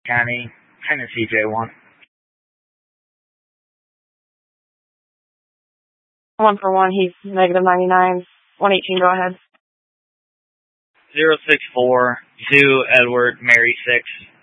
County, Tennessee J1. 1-for-1, he's -99. 118, go ahead. 064, Zoo, Edward, Mary 6.